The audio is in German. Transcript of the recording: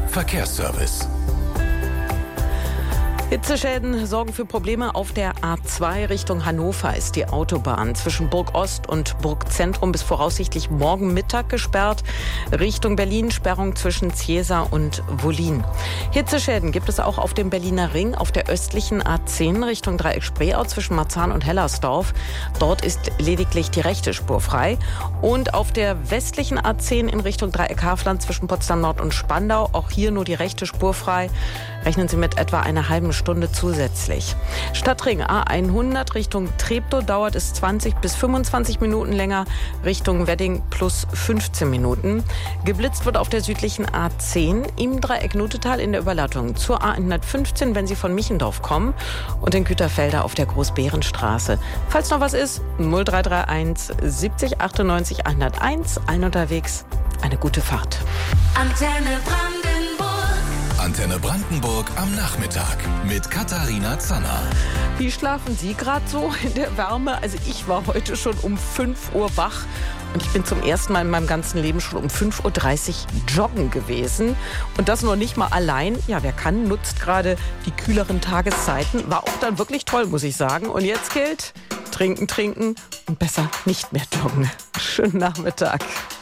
Verkehrsservice. Hitzeschäden sorgen für Probleme auf der A2 Richtung Hannover. Ist die Autobahn zwischen Burg Ost und Burg Zentrum bis voraussichtlich morgen Mittag gesperrt. Richtung Berlin Sperrung zwischen Ziesa und Wollin. Hitzeschäden gibt es auch auf dem Berliner Ring, auf der östlichen A10 Richtung Dreieck Spreeau zwischen Marzahn und Hellersdorf. Dort ist lediglich die rechte Spur frei. Und auf der westlichen A10 in Richtung Dreieck Hafland zwischen Potsdam Nord und Spandau, auch hier nur die rechte Spur frei. Rechnen Sie mit etwa einer halben Stunde zusätzlich. Stadtring A100 Richtung Treptow dauert es 20 bis 25 Minuten länger, Richtung Wedding plus 15 Minuten. Geblitzt wird auf der südlichen A10 im Dreieck Nutetal in der Überleitung zur A115, wenn Sie von Michendorf kommen, und in Güterfelder auf der Großbärenstraße. Falls noch was ist, 0331 70 98 101, allen unterwegs. Eine gute Fahrt. Antenne Brandenburg am Nachmittag mit Katharina Zanner. Wie schlafen Sie gerade so in der Wärme? Also ich war heute schon um 5 Uhr wach und ich bin zum ersten Mal in meinem ganzen Leben schon um 5.30 Uhr joggen gewesen. Und das noch nicht mal allein. Ja, wer kann, nutzt gerade die kühleren Tageszeiten. War auch dann wirklich toll, muss ich sagen. Und jetzt gilt, trinken und besser nicht mehr joggen. Schönen Nachmittag.